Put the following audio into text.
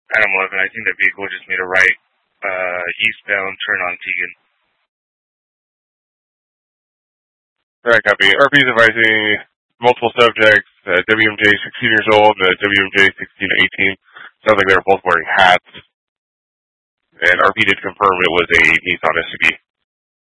Adam 11, I think the vehicle just made a right eastbound turn on Tegan. Right, copy. RP is advising multiple subjects, WMJ 16 years old, WMJ 16 to 18. Sounds like they were both wearing hats. And RP did confirm it was a Nissan SUV.